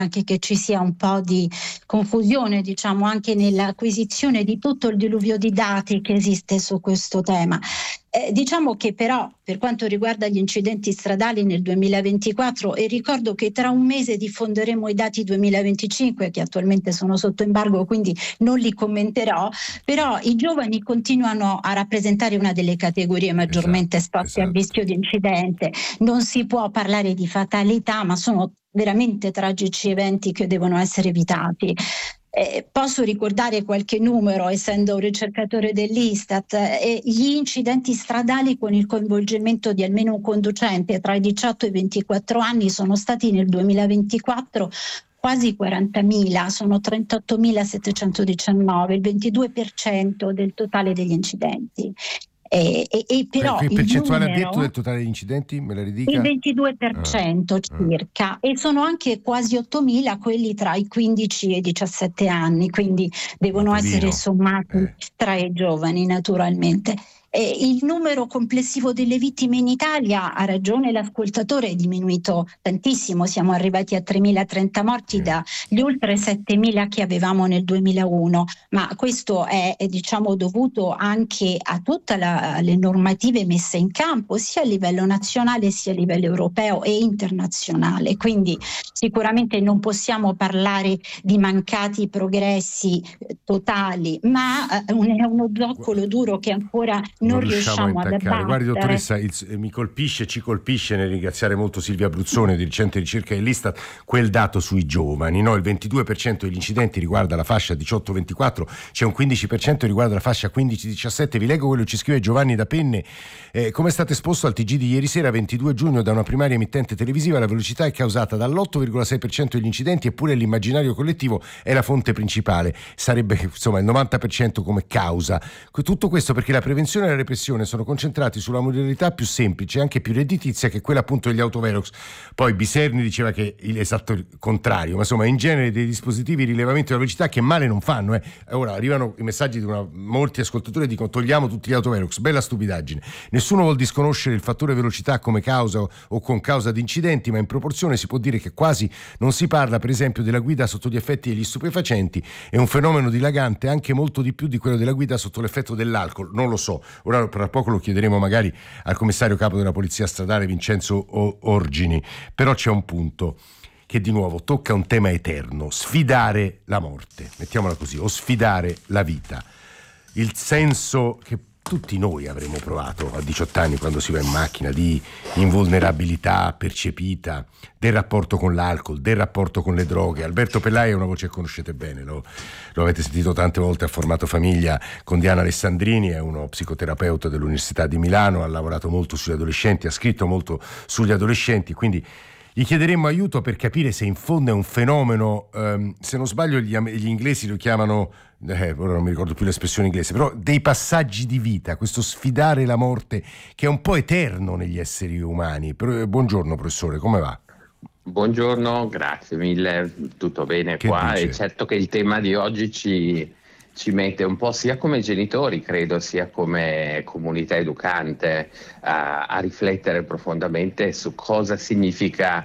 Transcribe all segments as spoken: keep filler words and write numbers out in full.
anche che ci sia un po' di confusione, diciamo, anche nell'acquisizione di tutto il diluvio di dati che esiste su questo tema. Eh, diciamo che però per quanto riguarda gli incidenti stradali nel duemilaventiquattro, e ricordo che tra un mese diffonderemo i dati duemilaventicinque che attualmente sono sotto embargo, quindi non li commenterò, però i giovani continuano a rappresentare una delle categorie maggiormente esatto, esposte esatto. al rischio di incidente. Non si può parlare di fatalità, ma sono veramente tragici eventi che devono essere evitati. Eh, posso ricordare qualche numero, essendo un ricercatore dell'Istat, eh, gli incidenti stradali con il coinvolgimento di almeno un conducente tra i diciotto e i ventiquattro anni sono stati nel duemilaventiquattro quasi quarantamila, sono trentottomilasettecentodiciannove, il ventidue per cento del totale degli incidenti. E, e, e però che il percentuale numero, ha detto del totale degli incidenti? Me la ridica? il ventidue per cento ah, circa, e sono anche quasi ottomila quelli tra i quindici e i diciassette anni, quindi devono Naturino. essere sommati eh. tra i giovani naturalmente. E il numero complessivo delle vittime in Italia, ha ragione l'ascoltatore, è diminuito tantissimo, siamo arrivati a tremilatrenta morti eh. dagli oltre settemila che avevamo nel duemilauno, ma questo è, è diciamo dovuto anche a tutte le normative messe in campo sia a livello nazionale sia a livello europeo e internazionale, quindi sicuramente non possiamo parlare di mancati progressi totali, ma è uno zoccolo duro che ancora non, non riusciamo, riusciamo ad abbattere. Guardi dottoressa, il, mi colpisce, ci colpisce nel ringraziare molto Silvia Bruzzone di recente ricerca dell'Istat quel dato sui giovani, no? Il ventidue per cento degli incidenti riguarda la fascia diciotto ventiquattro, c'è un quindici per cento riguarda la fascia quindici diciassette. Vi leggo quello che ci scrive Giovanni da Penne. Eh, come è stato esposto al T G di ieri sera, ventidue giugno, da una primaria emittente televisiva, la velocità è causata dall'otto virgola sei per cento degli incidenti, eppure l'immaginario collettivo è la fonte principale, sarebbe insomma il novanta per cento come causa. Tutto questo perché la prevenzione e la repressione sono concentrati sulla modalità più semplice e anche più redditizia, che è quella appunto degli autovelox. Poi Biserni diceva che è l'esatto contrario, ma insomma in genere dei dispositivi di rilevamento della velocità che male non fanno. Eh. Ora arrivano i messaggi di una, molti ascoltatori dicono togliamo tutti gli autovelox, bella stupidaggine. Nessuno vuol disconoscere il fattore velocità come causa o con causa di incidenti, ma in proporzione si può dire che quasi non si parla per esempio della guida sotto gli effetti degli stupefacenti, è un fenomeno dilagante anche molto di più di quello della guida sotto l'effetto dell'alcol, non lo so, ora tra poco lo chiederemo magari al commissario capo della polizia stradale Vincenzo Orgini, però c'è un punto che di nuovo tocca un tema eterno: sfidare la morte, mettiamola così, o sfidare la vita, il senso che tutti noi avremmo provato a diciotto anni quando si va in macchina, di invulnerabilità percepita, del rapporto con l'alcol, del rapporto con le droghe. Alberto Pellai è una voce che conoscete bene, lo, lo avete sentito tante volte, ha formato famiglia con Diana Alessandrini, è uno psicoterapeuta dell'Università di Milano, ha lavorato molto sugli adolescenti, ha scritto molto sugli adolescenti, quindi gli chiederemmo aiuto per capire se in fondo è un fenomeno, ehm, se non sbaglio gli, gli inglesi lo chiamano, eh, ora non mi ricordo più l'espressione inglese, però dei passaggi di vita, questo sfidare la morte che è un po' eterno negli esseri umani. Però, buongiorno professore, come va? Buongiorno, grazie mille, tutto bene che qua. Dice? È certo che il tema di oggi ci, ci mette un po' sia come genitori, credo, sia come comunità educante a, a riflettere profondamente su cosa significa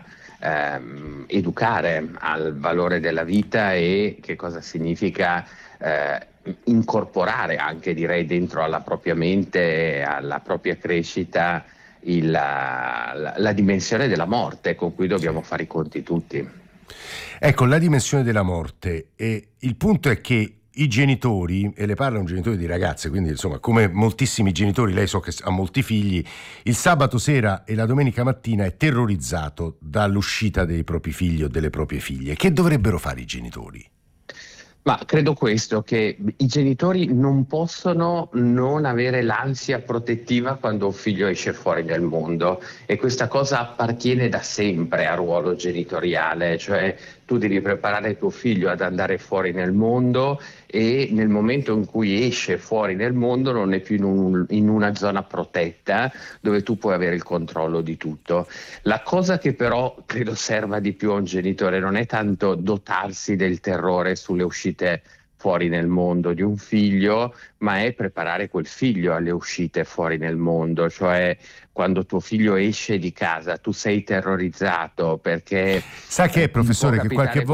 ehm, educare al valore della vita e che cosa significa eh, incorporare anche, direi, dentro alla propria mente, alla propria crescita, il, la, la, la dimensione della morte con cui dobbiamo fare i conti tutti. Ecco, la dimensione della morte, e il punto è che i genitori, e le parla un genitore di ragazze, quindi insomma come moltissimi genitori, lei so che ha molti figli, il sabato sera e la domenica mattina è terrorizzato dall'uscita dei propri figli o delle proprie figlie. Che dovrebbero fare i genitori? Ma credo questo, che i genitori non possono non avere l'ansia protettiva quando un figlio esce fuori nel mondo, e questa cosa appartiene da sempre al ruolo genitoriale, cioè tu devi preparare tuo figlio ad andare fuori nel mondo, e nel momento in cui esce fuori nel mondo non è più in, un, in una zona protetta dove tu puoi avere il controllo di tutto. La cosa che però credo serva di più a un genitore non è tanto dotarsi del terrore sulle uscite fuori nel mondo di un figlio, ma è preparare quel figlio alle uscite fuori nel mondo, cioè quando tuo figlio esce di casa tu sei terrorizzato perché sa che professore che qualche volta